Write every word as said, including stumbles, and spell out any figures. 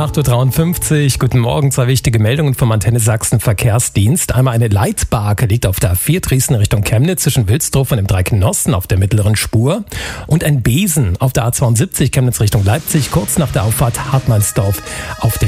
acht Uhr dreiundfünfzig. Guten Morgen, zwei wichtige Meldungen vom Antenne Sachsen Verkehrsdienst. Einmal eine Leitbarke liegt auf der A vier Dresden Richtung Chemnitz zwischen Wilsdruff und dem Dreiknossen auf der mittleren Spur. Und ein Besen auf der A zweiundsiebzig Chemnitz Richtung Leipzig kurz nach der Auffahrt Hartmannsdorf auf der